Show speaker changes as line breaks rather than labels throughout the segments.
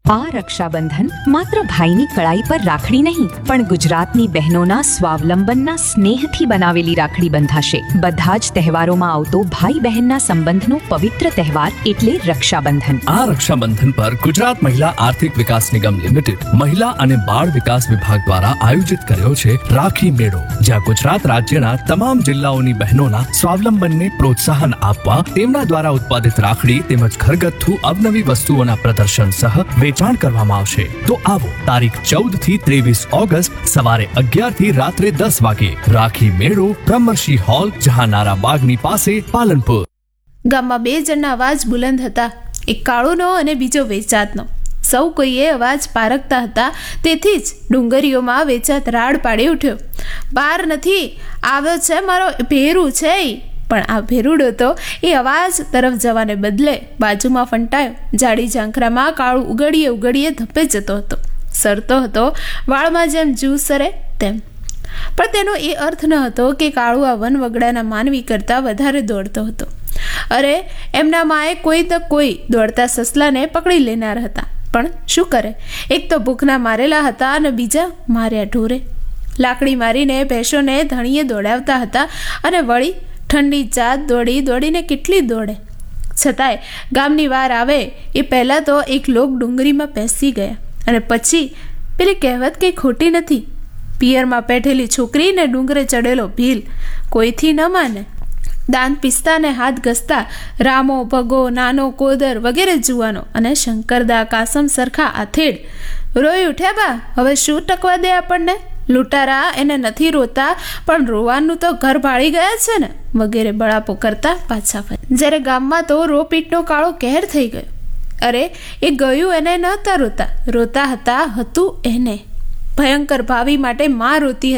આ રક્ષાબંધન માત્ર ભાઈની કળાઈ પર રાખડી નહીં પણ ગુજરાતની બહેનોના સ્વાવલંબનના સ્નેહથી બનાવેલી રાખડી બંધાશે. બધા જ તહેવારોમાં આવતો ભાઈ બહેનના સંબંધનો પવિત્ર તહેવાર એટલે રક્ષાબંધન.
આ રક્ષાબંધન પર ગુજરાત મહિલા આર્થિક વિકાસ નિગમ લિમિટેડ મહિલા અને બાળ વિકાસ વિભાગ દ્વારા આયોજિત કર્યો છે રાખી મેળો, જ્યાં ગુજરાત રાજ્યના તમામ જિલ્લાઓની બહેનોના સ્વાવલંબનને પ્રોત્સાહન આપવા તેમના દ્વારા ઉત્પાદિત રાખડી તેમજ ઘરગથ્થુ અવનવી વસ્તુઓના પ્રદર્શન સહ વેચાણ કરવામાં આવશે. તો આવો તારીખ 14 થી 23 ઓગસ્ટ સવારે 11 થી રાત્રે 10 વાગે રાખી મેળો, બ્રહ્મર્ષિ હોલ, જહાનારા બાગની પાસે, પાલનપુર.
ગામમાં બે જણના અવાજ બુલંદ હતા, એક કાળુનો અને બીજો વેચાતનો. સૌ કોઈએ અવાજ પારખતા હતા, તેથી જ ડુંગરીઓમાં વેચાત રાડ પાડી ઉઠ્યો. બાર નથી આવ્યો છે મારો ભેરું છે. પણ આ ભેરુડો તો એ અવાજ તરફ જવાને બદલે બાજુમાં ફંટાયો. જાડી ઝાંખરામાં કાળું ઉગડીએ ધપ્પે જતો હતો, સરતો હતો વાળમાં જેમ જૂ સરે તેમ. પણ તેનો એ અર્થ ન હતો કે કાળું આ વનવગડાના માનવી કરતાં વધારે દોડતો હતો. અરે એમના માએ કોઈ તો કોઈ દોડતા સસલાને પકડી લેનાર હતા, પણ શું કરે? એક તો ભૂખના મારેલા હતા અને બીજા માર્યા ઢોરે. લાકડી મારીને ભેંસોને ધણીએ દોડાવતા હતા અને વળી ઠંડી જાત દોડીને કેટલી દોડે. છતાંય ગામની વાર આવે એ પહેલાં તો એક લોક ડુંગરીમાં બેસી ગયા અને પછી પેલી કહેવત કંઈ ખોટી નથી. પિયરમાં પેઠેલી છોકરીને ડુંગરે ચડેલો ભીલ કોઈથી ન માને. દાંત પીસતા ને હાથ ઘસતા રામો, ભગો, નાનો, કોદર વગેરે જુવાનો અને શંકરદા, કાસમ સરખા આથેડ રોઈ ઉઠ્યા. બા હવે શું ટકવા દે આપણને? લૂંટારા એને નથી રોતા પણ રોવાનું તો ઘર ભાળી ગયા છે ને, વગેરે બળાપો કરતા પાછા ફર્યા. જ્યારે ગામમાં તો રોપીટનો કાળો કહેર થઈ ગયો. અરે એ ગયું એને નહોતા રોતા હતું એને. ભયંકર ભાવિ માટે માં રોતી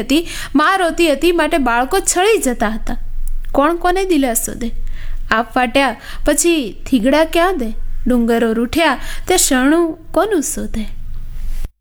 હતી માટે બાળકો છળી જતા હતા. કોણ કોને દિલાસો દે? આપ ફાટ્યા પછી થીગડા ક્યાં દે? ડુંગરો રૂઠ્યા તે શરણું કોનું શોધે?